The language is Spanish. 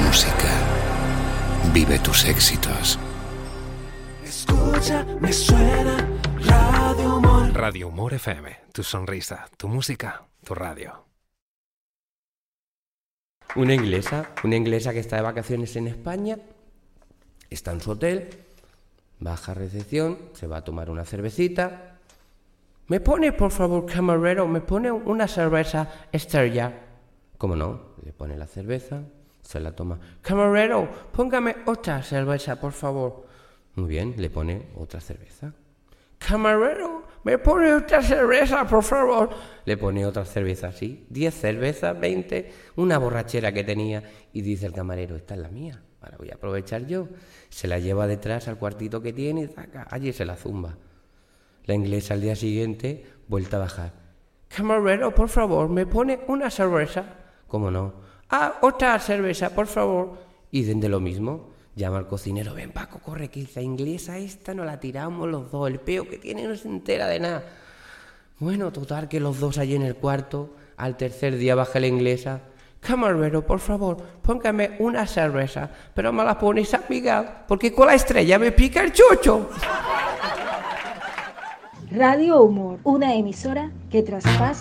música. Vive tus éxitos. Escucha, me suena Radio Humor. Radio Humor FM, tu sonrisa, tu música, tu radio. Una inglesa que está de vacaciones en España, está en su hotel, baja a recepción, se va a tomar una cervecita. ¿Me pone, por favor, camarero, me pone una cerveza Estrella? ¿Cómo no? Le pone la cerveza, se la toma. Camarero, póngame otra cerveza, por favor. Muy bien, le pone otra cerveza. Camarero, me pone otra cerveza, por favor. Le pone otra cerveza, sí. 10 cervezas, 20, una borrachera que tenía. Y dice el camarero, esta es la mía, ahora voy a aprovechar yo. Se la lleva detrás al cuartito que tiene y saca, allí se la zumba. La inglesa al día siguiente, vuelta a bajar. Camarero, por favor, me pone una cerveza. ¿Cómo no? Otra cerveza, por favor. Y de lo mismo. Llama al cocinero, ven Paco, corre, que la inglesa esta nos la tiramos los dos, el peo que tiene no se entera de nada. Bueno, total que los dos allí en el cuarto, al tercer día baja la inglesa. Camarero, por favor, póngame una cerveza, pero me la pones a picar, porque con la Estrella me pica el chucho. Radio Humor, una emisora que traspasa